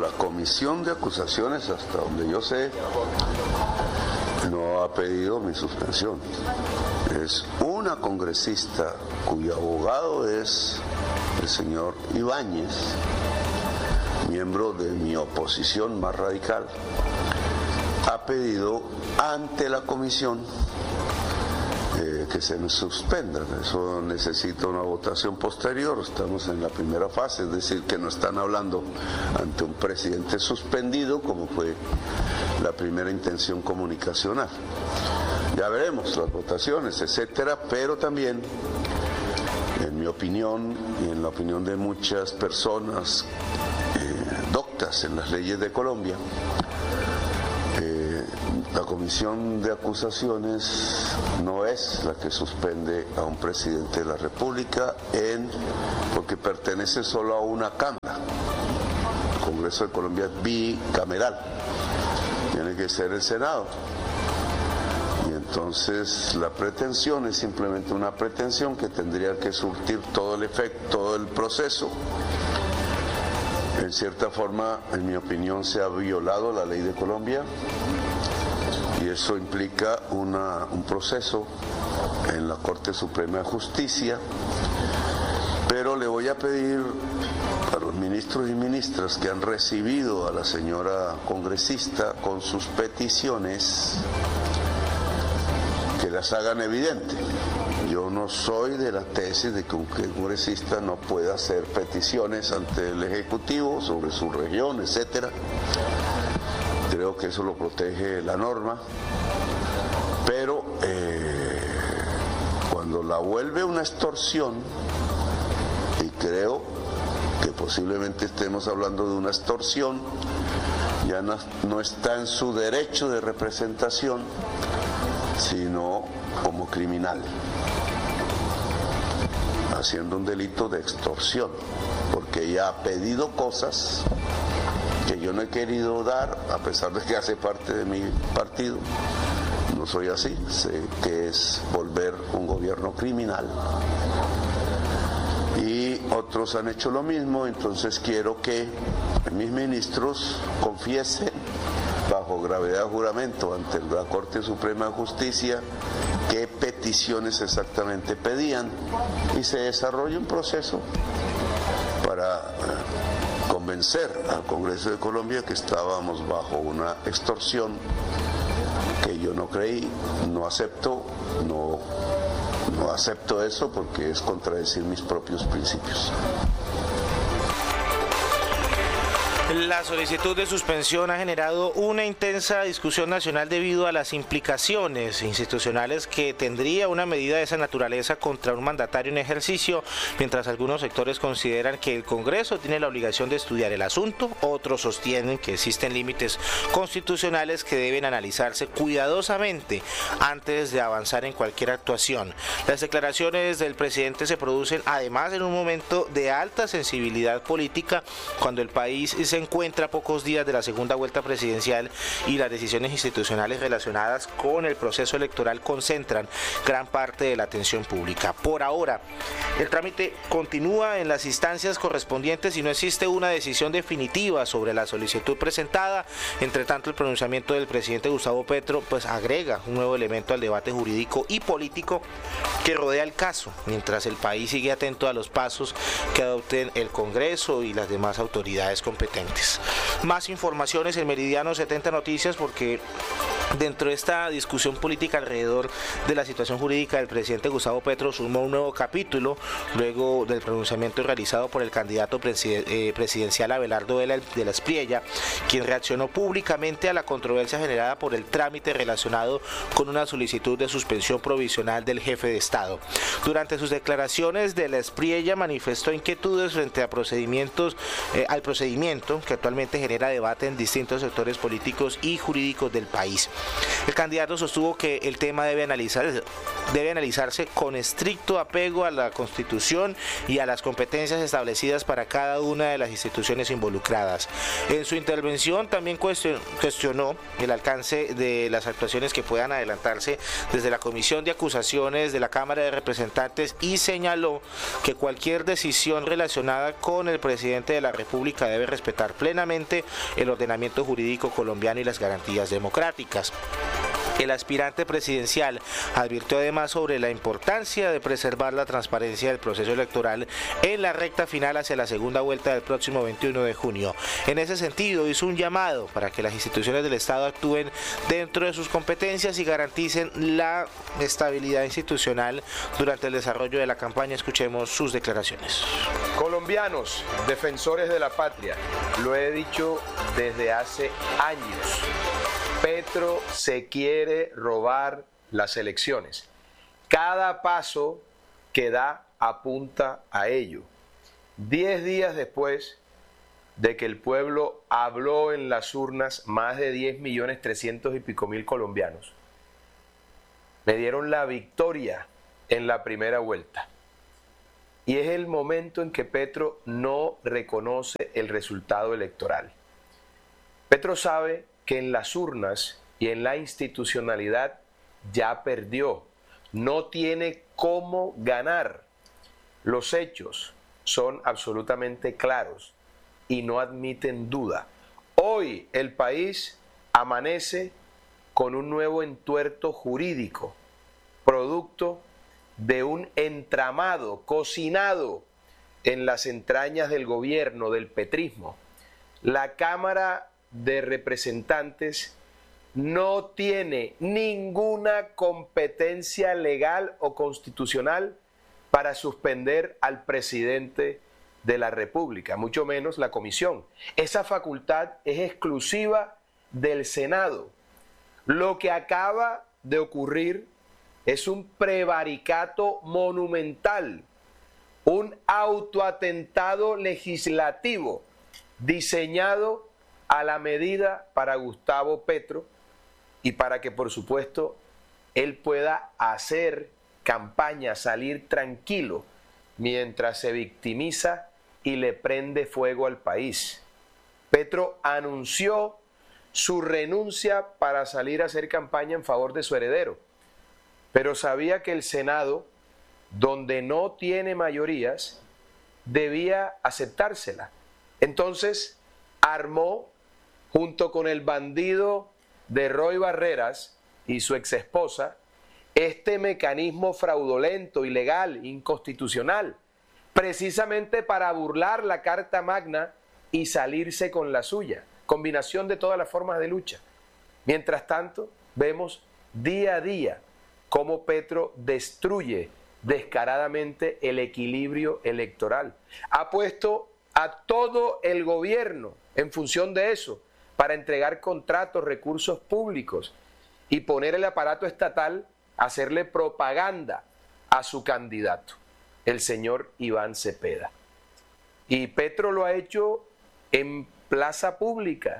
la comisión de acusaciones, hasta donde yo sé, no ha pedido mi suspensión. Es una congresista cuyo abogado es el señor Ibáñez, miembro de mi oposición más radical, ha pedido ante la comisión que se me suspenda. Eso necesita una votación posterior. Estamos en la primera fase, es decir, que no están hablando ante un presidente suspendido, como fue la primera intención comunicacional. Ya veremos las votaciones, etcétera, pero también, en mi opinión y en la opinión de muchas personas doctas en las leyes de Colombia, la comisión de acusaciones no es la que suspende a un presidente de la República porque pertenece solo a una cámara. El Congreso de Colombia es bicameral, tiene que ser el Senado. Y entonces la pretensión es simplemente una pretensión que tendría que surtir todo el efecto, todo el proceso. En cierta forma, en mi opinión, se ha violado la ley de Colombia. Y eso implica un proceso en la Corte Suprema de Justicia, pero le voy a pedir a los ministros y ministras que han recibido a la señora congresista con sus peticiones que las hagan evidentes. Yo no soy de la tesis de que un congresista no pueda hacer peticiones ante el Ejecutivo sobre su región, etcétera. Creo que eso lo protege la norma, pero cuando la vuelve una extorsión, y creo que posiblemente estemos hablando de una extorsión, ya no está en su derecho de representación, sino como criminal, haciendo un delito de extorsión, porque ella ha pedido cosas que yo no he querido dar, a pesar de que hace parte de mi partido. No soy así, sé que es volver un gobierno criminal. Y otros han hecho lo mismo, entonces quiero que mis ministros confiesen bajo gravedad de juramento ante la Corte Suprema de Justicia qué peticiones exactamente pedían y se desarrolle un proceso para convencer al Congreso de Colombia que estábamos bajo una extorsión que yo no creí, no acepto eso porque es contradecir mis propios principios. La solicitud de suspensión ha generado una intensa discusión nacional debido a las implicaciones institucionales que tendría una medida de esa naturaleza contra un mandatario en ejercicio, mientras algunos sectores consideran que el Congreso tiene la obligación de estudiar el asunto, otros sostienen que existen límites constitucionales que deben analizarse cuidadosamente antes de avanzar en cualquier actuación. Las declaraciones del presidente se producen además en un momento de alta sensibilidad política, cuando el país se encuentra a pocos días de la segunda vuelta presidencial y las decisiones institucionales relacionadas con el proceso electoral concentran gran parte de la atención pública. Por ahora, el trámite continúa en las instancias correspondientes y no existe una decisión definitiva sobre la solicitud presentada. Entre tanto, el pronunciamiento del presidente Gustavo Petro agrega un nuevo elemento al debate jurídico y político que rodea el caso, mientras el país sigue atento a los pasos que adopten el Congreso y las demás autoridades competentes. Más informaciones en Meridiano 70 Noticias, porque dentro de esta discusión política alrededor de la situación jurídica del presidente Gustavo Petro sumó un nuevo capítulo luego del pronunciamiento realizado por el candidato presidencial Abelardo de la Espriella, quien reaccionó públicamente a la controversia generada por el trámite relacionado con una solicitud de suspensión provisional del jefe de Estado. Durante sus declaraciones, de la Espriella manifestó inquietudes frente a al procedimiento que actualmente genera debate en distintos sectores políticos y jurídicos del país. El candidato sostuvo que el tema debe analizarse con estricto apego a la Constitución y a las competencias establecidas para cada una de las instituciones involucradas. En su intervención también cuestionó el alcance de las actuaciones que puedan adelantarse desde la Comisión de Acusaciones de la Cámara de Representantes y señaló que cualquier decisión relacionada con el presidente de la República debe respetar reforzar plenamente el ordenamiento jurídico colombiano y las garantías democráticas. El aspirante presidencial advirtió además sobre la importancia de preservar la transparencia del proceso electoral en la recta final hacia la segunda vuelta del próximo 21 de junio. En ese sentido, hizo un llamado para que las instituciones del Estado actúen dentro de sus competencias y garanticen la estabilidad institucional durante el desarrollo de la campaña. Escuchemos sus declaraciones. Colombianos, defensores de la patria, lo he dicho desde hace años. Petro se quiere robar las elecciones. Cada paso que da apunta a ello. 10 días después de que el pueblo habló en las urnas, más de 10.300.000 y pico colombianos me dieron la victoria en la primera vuelta. Y es el momento en que Petro no reconoce el resultado electoral. Petro sabe que en las urnas y en la institucionalidad ya perdió. No tiene cómo ganar. Los hechos son absolutamente claros y no admiten duda. Hoy el país amanece con un nuevo entuerto jurídico, producto de un entramado cocinado en las entrañas del gobierno, del petrismo. La Cámara de Representantes no tiene ninguna competencia legal o constitucional para suspender al presidente de la República, mucho menos la comisión. Esa facultad es exclusiva del Senado. Lo que acaba de ocurrir es un prevaricato monumental, un autoatentado legislativo diseñado a la medida para Gustavo Petro y para que, por supuesto, él pueda hacer campaña, salir tranquilo mientras se victimiza y le prende fuego al país. Petro anunció su renuncia para salir a hacer campaña en favor de su heredero, pero sabía que el Senado, donde no tiene mayorías, debía aceptársela. Entonces armó, junto con el bandido de Roy Barreras y su exesposa, este mecanismo fraudulento, ilegal, inconstitucional, precisamente para burlar la Carta Magna y salirse con la suya. Combinación de todas las formas de lucha. Mientras tanto, vemos día a día cómo Petro destruye descaradamente el equilibrio electoral. Ha puesto a todo el gobierno en función de eso, para entregar contratos, recursos públicos y poner el aparato estatal a hacerle propaganda a su candidato, el señor Iván Cepeda. Y Petro lo ha hecho en plaza pública,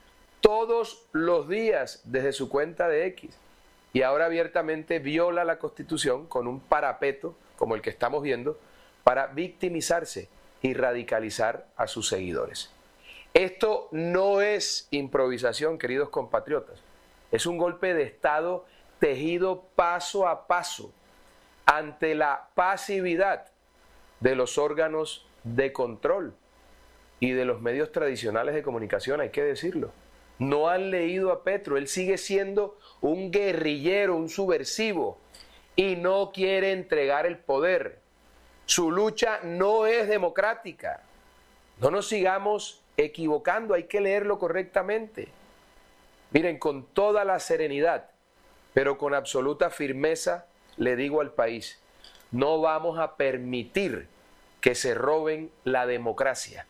todos los días desde su cuenta de X. Y ahora abiertamente viola la Constitución con un parapeto, como el que estamos viendo, para victimizarse y radicalizar a sus seguidores. Esto no es improvisación, queridos compatriotas. Es un golpe de Estado tejido paso a paso ante la pasividad de los órganos de control y de los medios tradicionales de comunicación, hay que decirlo. No han leído a Petro, él sigue siendo un guerrillero, un subversivo, y no quiere entregar el poder. Su lucha no es democrática. No nos sigamos equivocando, hay que leerlo correctamente. Miren, con toda la serenidad, pero con absoluta firmeza, le digo al país, no vamos a permitir que se roben la democracia.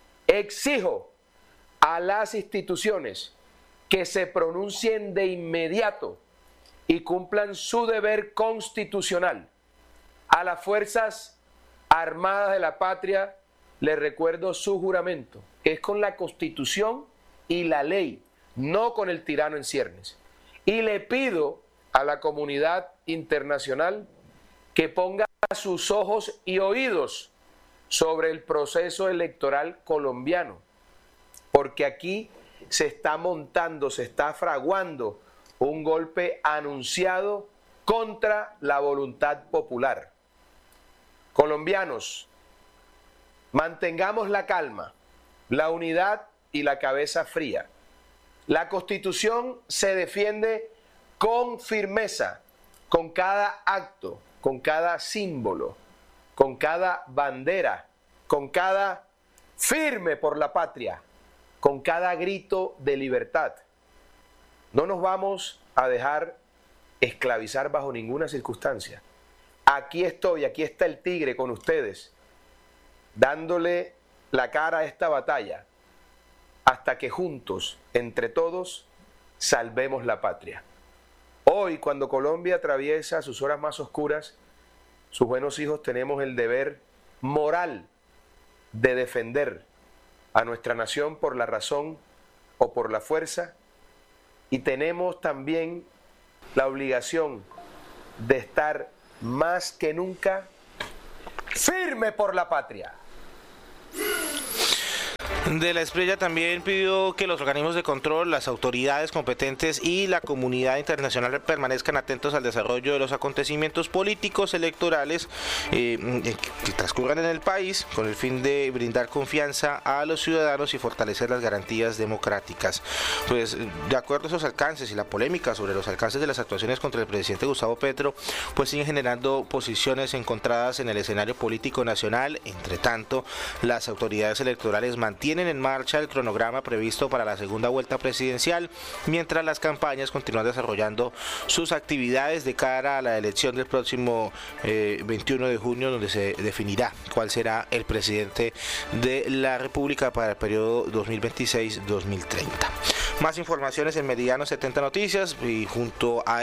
Exijo a las instituciones que se pronuncien de inmediato y cumplan su deber constitucional. A las Fuerzas Armadas de la Patria les recuerdo su juramento, que es con la Constitución y la ley, no con el tirano en ciernes. Y le pido a la comunidad internacional que ponga sus ojos y oídos sobre el proceso electoral colombiano, porque aquí se está montando, se está fraguando un golpe anunciado contra la voluntad popular. Colombianos, mantengamos la calma, la unidad y la cabeza fría. La Constitución se defiende con firmeza, con cada acto, con cada símbolo, con cada bandera, con cada firme por la patria, con cada grito de libertad. No nos vamos a dejar esclavizar bajo ninguna circunstancia. Aquí estoy, aquí está el tigre con ustedes, dándole la cara a esta batalla, hasta que juntos, entre todos, salvemos la patria. Hoy, cuando Colombia atraviesa sus horas más oscuras, sus buenos hijos tenemos el deber moral de defender a nuestra nación por la razón o por la fuerza, y tenemos también la obligación de estar más que nunca firme por la patria. De la Espriella también pidió que los organismos de control, las autoridades competentes y la comunidad internacional permanezcan atentos al desarrollo de los acontecimientos políticos electorales que transcurran en el país, con el fin de brindar confianza a los ciudadanos y fortalecer las garantías democráticas. Pues de acuerdo a esos alcances y la polémica sobre los alcances de las actuaciones contra el presidente Gustavo Petro, pues siguen generando posiciones encontradas en el escenario político nacional. Entre tanto, las autoridades electorales mantienen en marcha el cronograma previsto para la segunda vuelta presidencial, mientras las campañas continúan desarrollando sus actividades de cara a la elección del próximo 21 de junio, donde se definirá cuál será el presidente de la República para el periodo 2026-2030. Más informaciones en Meridiano 70 Noticias, y junto a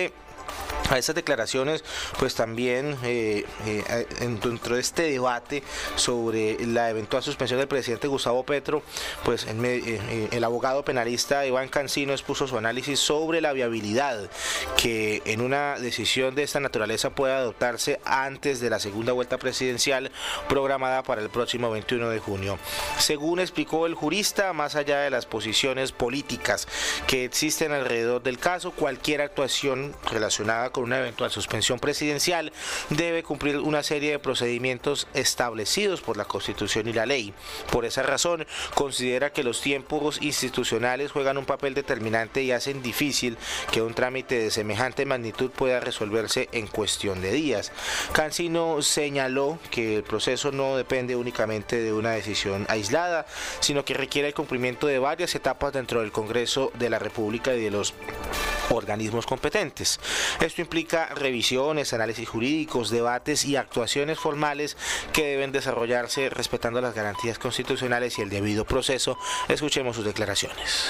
estas declaraciones, pues también dentro de este debate sobre la eventual suspensión del presidente Gustavo Petro, pues el abogado penalista Iván Cancino expuso su análisis sobre la viabilidad que en una decisión de esta naturaleza pueda adoptarse antes de la segunda vuelta presidencial programada para el próximo 21 de junio. Según explicó el jurista, más allá de las posiciones políticas que existen alrededor del caso, cualquier actuación relacionada con una eventual suspensión presidencial debe cumplir una serie de procedimientos establecidos por la Constitución y la ley. Por esa razón, considera que los tiempos institucionales juegan un papel determinante y hacen difícil que un trámite de semejante magnitud pueda resolverse en cuestión de días. Cancino señaló que el proceso no depende únicamente de una decisión aislada, sino que requiere el cumplimiento de varias etapas dentro del Congreso de la República y de los organismos competentes. Esto implica revisiones, análisis jurídicos, debates y actuaciones formales que deben desarrollarse respetando las garantías constitucionales y el debido proceso. Escuchemos sus declaraciones.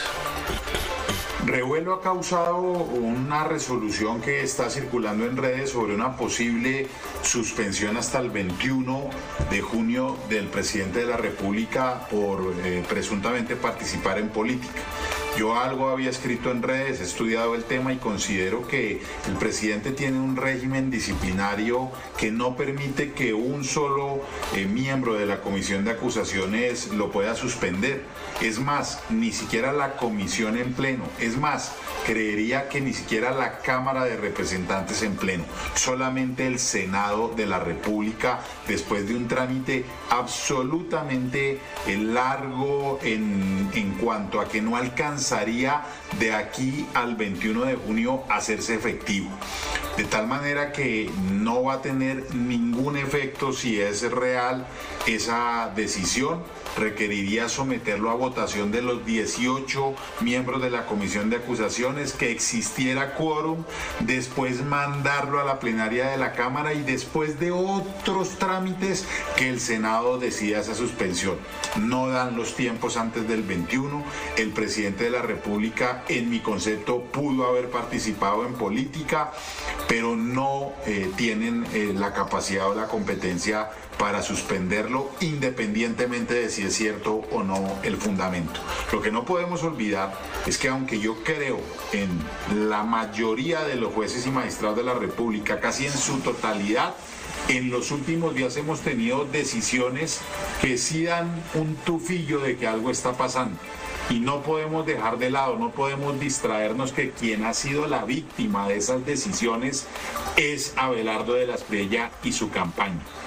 Revuelo ha causado una resolución que está circulando en redes sobre una posible suspensión hasta el 21 de junio del presidente de la República por presuntamente participar en política. Yo algo había escrito en redes, he estudiado el tema y considero que el presidente tiene un régimen disciplinario que no permite que un solo miembro de la comisión de acusaciones lo pueda suspender. Es más, ni siquiera la comisión en pleno. Es más, creería que ni siquiera la Cámara de Representantes en pleno. Solamente el Senado de la República, después de un trámite absolutamente largo en cuanto a que no alcanzaría de aquí al 21 de junio a hacerse efectivo. De tal manera que no va a tener ningún efecto si es real esa decisión. Requeriría someterlo a votación de los 18 miembros de la comisión de acusaciones, que existiera quórum, después mandarlo a la plenaria de la Cámara y después de otros trámites que el Senado decida esa suspensión. No dan los tiempos antes del 21. El presidente de la República, en mi concepto, pudo haber participado en política, pero no tienen la capacidad o la competencia para suspenderlo, independientemente de si es cierto o no el fundamento. Lo que no podemos olvidar es que aunque yo creo en la mayoría de los jueces y magistrados de la República, casi en su totalidad, en los últimos días hemos tenido decisiones que sí dan un tufillo de que algo está pasando. Y no podemos dejar de lado, no podemos distraernos que quien ha sido la víctima de esas decisiones es Abelardo de la Espriella y su campaña.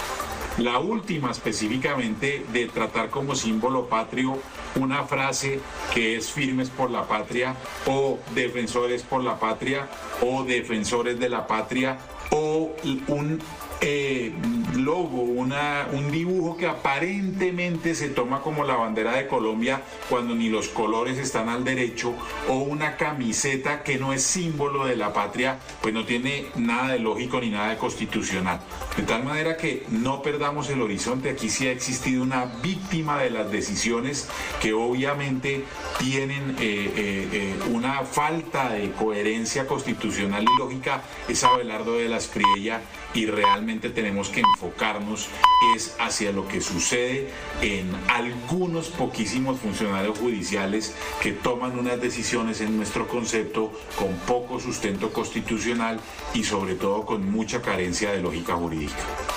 La última específicamente de tratar como símbolo patrio una frase que es firmes por la patria o defensores por la patria o defensores de la patria o un logo, un dibujo que aparentemente se toma como la bandera de Colombia cuando ni los colores están al derecho, o una camiseta que no es símbolo de la patria, pues no tiene nada de lógico ni nada de constitucional. De tal manera que no perdamos el horizonte. Aquí sí ha existido una víctima de las decisiones que obviamente tienen una falta de coherencia constitucional y lógica. Es Abelardo de la Espriella, y realmente tenemos que enfocarnos es hacia lo que sucede en algunos poquísimos funcionarios judiciales que toman unas decisiones en nuestro concepto con poco sustento constitucional y sobre todo con mucha carencia de lógica jurídica.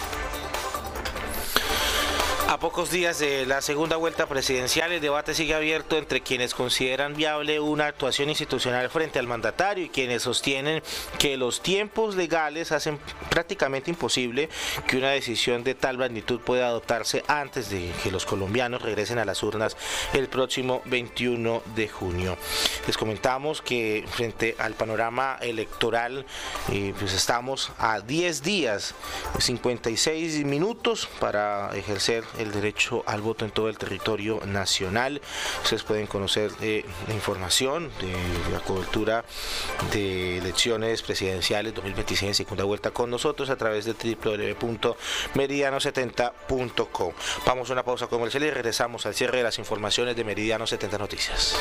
A pocos días de la segunda vuelta presidencial, el debate sigue abierto entre quienes consideran viable una actuación institucional frente al mandatario y quienes sostienen que los tiempos legales hacen prácticamente imposible que una decisión de tal magnitud pueda adoptarse antes de que los colombianos regresen a las urnas el próximo 21 de junio. Les comentamos que frente al panorama electoral, pues estamos a 10 días, 56 minutos para ejercer el derecho al voto en todo el territorio nacional. Ustedes pueden conocer la información de la cobertura de elecciones presidenciales 2026 en segunda vuelta con nosotros a través de www.meridiano70.com. Vamos a una pausa comercial y regresamos al cierre de las informaciones de Meridiano 70 Noticias.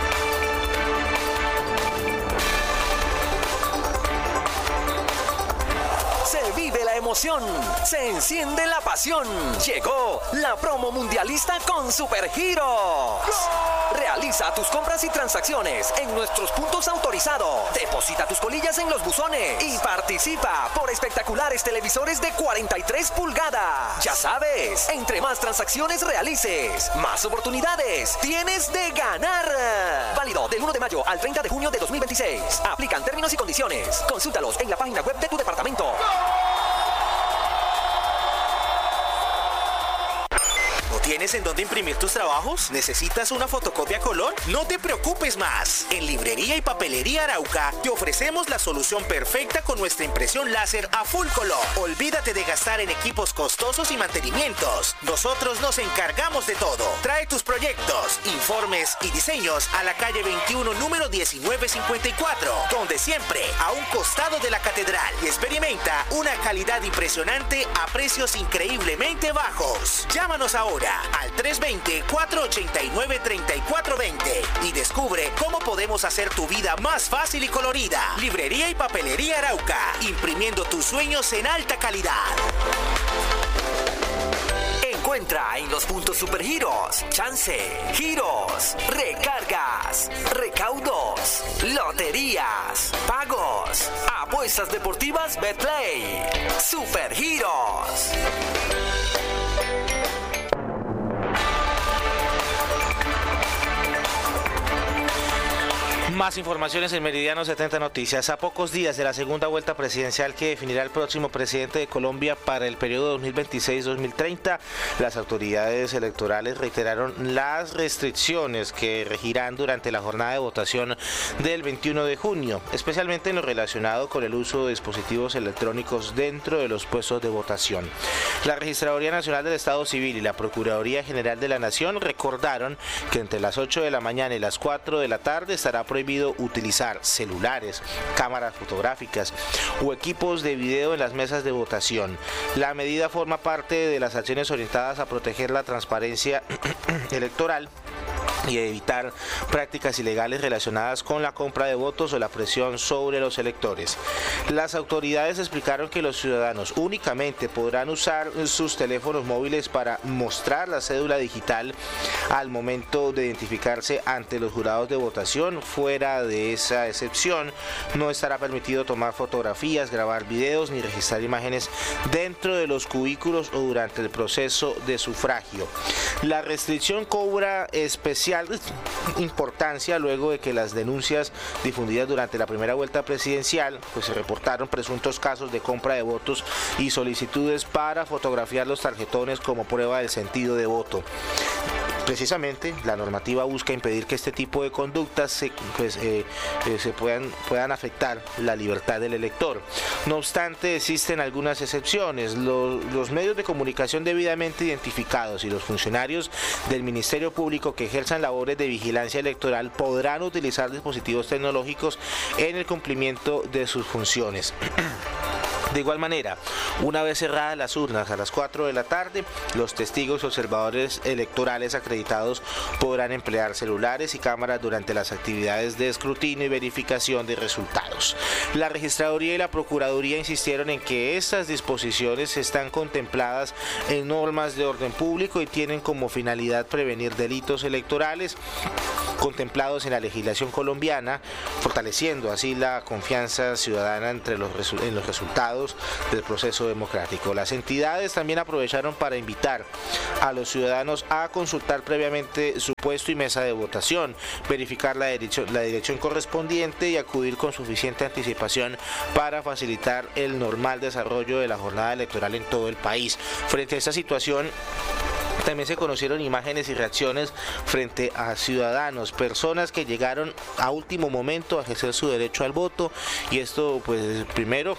Emoción, se enciende la pasión. Llegó la promo mundialista con Supergiros. Realiza tus compras y transacciones en nuestros puntos autorizados. Deposita tus colillas en los buzones y participa por espectaculares televisores de 43 pulgadas. Ya sabes, entre más transacciones realices, más oportunidades tienes de ganar. Válido del 1 de mayo al 30 de junio de 2026. Aplican términos y condiciones. Consúltalos en la página web de tu departamento. ¿Tienes en dónde imprimir tus trabajos? ¿Necesitas una fotocopia a color? No te preocupes más. En Librería y Papelería Arauca te ofrecemos la solución perfecta con nuestra impresión láser a full color. Olvídate de gastar en equipos costosos y mantenimientos. Nosotros nos encargamos de todo. Trae tus proyectos, informes y diseños a la calle 21, número 1954, donde siempre a un costado de la catedral, y experimenta una calidad impresionante a precios increíblemente bajos. Llámanos ahora al 320-489-3420 y descubre cómo podemos hacer tu vida más fácil y colorida. Librería y Papelería Arauca, imprimiendo tus sueños en alta calidad. Encuentra en los puntos Supergiros, chance, giros, recargas, recaudos, loterías, pagos, apuestas deportivas Betplay. Supergiros. Más informaciones en Meridiano 70 Noticias. A pocos días de la segunda vuelta presidencial que definirá el próximo presidente de Colombia para el periodo 2026-2030, las autoridades electorales reiteraron las restricciones que regirán durante la jornada de votación del 21 de junio, especialmente en lo relacionado con el uso de dispositivos electrónicos dentro de los puestos de votación. La Registraduría Nacional del Estado Civil y la Procuraduría General de la Nación recordaron que entre las 8 de la mañana y las 4 de la tarde estará prohibido utilizar celulares, cámaras fotográficas o equipos de video en las mesas de votación. La medida forma parte de las acciones orientadas a proteger la transparencia electoral y evitar prácticas ilegales relacionadas con la compra de votos o la presión sobre los electores. Las autoridades explicaron que los ciudadanos únicamente podrán usar sus teléfonos móviles para mostrar la cédula digital al momento de identificarse ante los jurados de votación. Fuera de esa excepción, no estará permitido tomar fotografías, grabar videos ni registrar imágenes dentro de los cubículos o durante el proceso de sufragio. La restricción cobra especial especial importancia luego de que las denuncias difundidas durante la primera vuelta presidencial, pues se reportaron presuntos casos de compra de votos y solicitudes para fotografiar los tarjetones como prueba del sentido de voto. Precisamente, la normativa busca impedir que este tipo de conductas se puedan afectar la libertad del elector. No obstante, existen algunas excepciones. Los medios de comunicación debidamente identificados y los funcionarios del Ministerio Público que ejerzan labores de vigilancia electoral podrán utilizar dispositivos tecnológicos en el cumplimiento de sus funciones. De igual manera, una vez cerradas las urnas a las 4 de la tarde, los testigos y observadores electorales acreditados podrán emplear celulares y cámaras durante las actividades de escrutinio y verificación de resultados. La Registraduría y la Procuraduría insistieron en que estas disposiciones están contempladas en normas de orden público y tienen como finalidad prevenir delitos electorales contemplados en la legislación colombiana, fortaleciendo así la confianza ciudadana en los resultados del proceso democrático. Las entidades también aprovecharon para invitar a los ciudadanos a consultar previamente su puesto y mesa de votación, verificar la dirección correspondiente y acudir con suficiente anticipación para facilitar el normal desarrollo de la jornada electoral en todo el país. Frente a esta situación, también se conocieron imágenes y reacciones frente a ciudadanos, personas que llegaron a último momento a ejercer su derecho al voto, y esto pues primero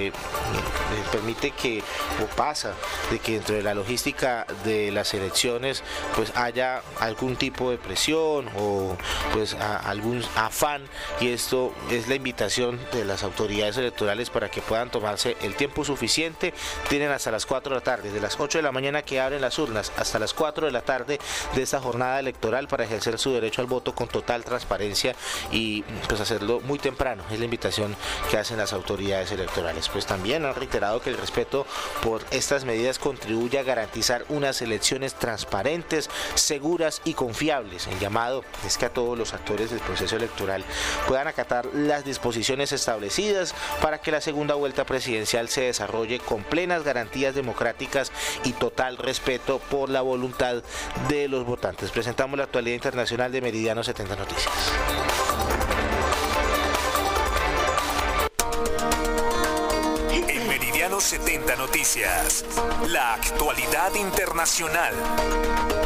permite que, o pasa, de que dentro de la logística de las elecciones pues haya algún tipo de presión o pues algún afán, y esto es la invitación de las autoridades electorales para que puedan tomarse el tiempo suficiente. Tienen hasta las 4 de la tarde, de las 8 de la mañana que abren las urnas hasta las 4 de la tarde de esta jornada electoral para ejercer su derecho al voto con total transparencia y pues hacerlo muy temprano. Es la invitación que hacen las autoridades electorales. Pues también han reiterado que el respeto por estas medidas contribuye a garantizar unas elecciones transparentes, seguras y confiables. El llamado es que a todos los actores del proceso electoral puedan acatar las disposiciones establecidas para que la segunda vuelta presidencial se desarrolle con plenas garantías democráticas y total respeto por la voluntad de los votantes. Presentamos la actualidad internacional de Meridiano 70 Noticias. En Meridiano 70 Noticias, la actualidad internacional.